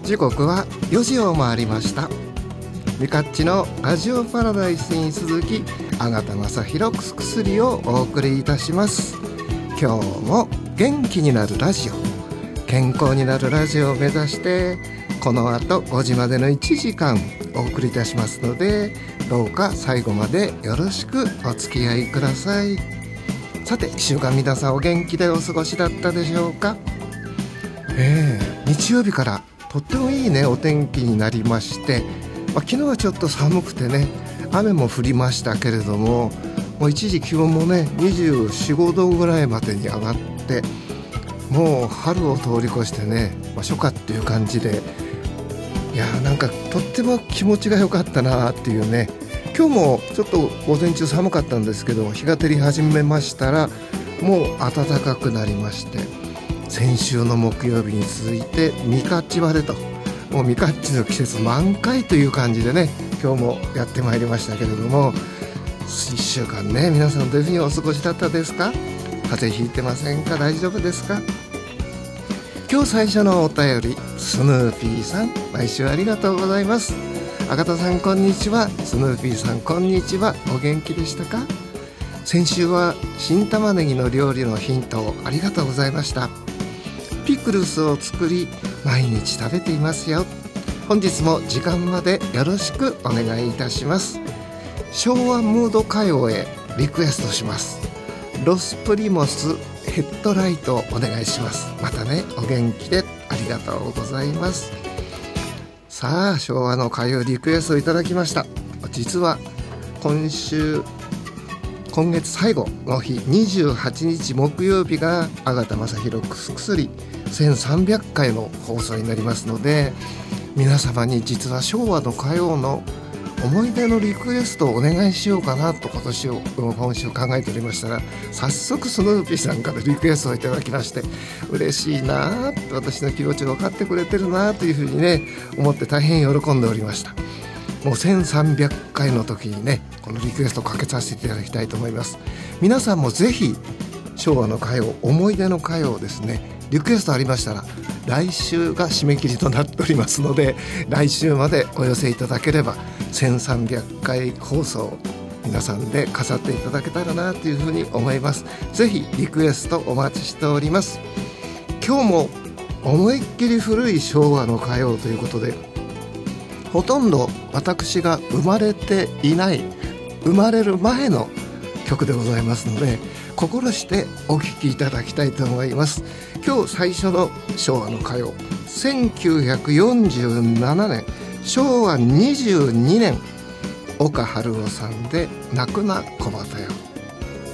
時刻は4時を回りました。ミカッチのラジオパラダイスに続き、あがたまさひろくすくすりをお送りいたします。今日も元気になるラジオ、健康になるラジオを目指して、この後5時までの1時間お送りいたしますので、どうか最後までよろしくお付き合いください。さて、1週間皆さんお元気でお過ごしだったでしょうか。日曜日からとってもいいねお天気になりまして、昨日はちょっと寒くてね、雨も降りましたけれども、もう一時気温もね24、5度ぐらいまでに上がって、もう春を通り越してね、初夏っていう感じで、いやなんかとっても気持ちが良かったなっていうね。今日もちょっと午前中寒かったんですけど、日が照り始めましたらもう暖かくなりまして、先週の木曜日に続いてミカッチ晴れと、もうミカッチの季節満開という感じでね、今日もやってまいりましたけれども、1週間ね皆さんどういうふうにお過ごしだったですか。風邪ひいてませんか。大丈夫ですか。今日最初のお便り、スヌーピーさん、毎週ありがとうございます。あがたさんこんにちは。スヌーピーさんこんにちは。お元気でしたか。先週は新玉ねぎの料理のヒントをありがとうございました。ピクルスを作り毎日食べていますよ。本日も時間までよろしくお願いいたします。昭和ムード歌謡へリクエストします。ロスプリモスヘッドライトお願いします。またね、お元気でありがとうございます。さあ、昭和の歌謡リクエストいただきました。実は今月最後の日、28日木曜日があがたまさひろくすくすり1300回の放送になりますので、皆様に実は昭和の歌謡の思い出のリクエストをお願いしようかなと今週考えておりましたら、早速スヌーピーさんからリクエストをいただきまして、嬉しいなーって、私の気持ちを分かってくれてるなというふうにね思って大変喜んでおりました。もう1300回の時にね、このリクエストをかけさせていただきたいと思います。皆さんもぜひ昭和の歌謡、思い出の歌謡ですね、リクエストありましたら、来週が締め切りとなっておりますので、来週までお寄せいただければ1300回放送皆さんで飾っていただけたらなというふうに思います。ぜひリクエストお待ちしております。今日も思いっきり古い昭和の歌謡ということで、ほとんど私が生まれていない、生まれる前の曲でございますので、心してお聴きいただきたいと思います。今日最初の昭和の歌謡、1947年昭和22年、岡春夫さんで泣くな小鳩よ。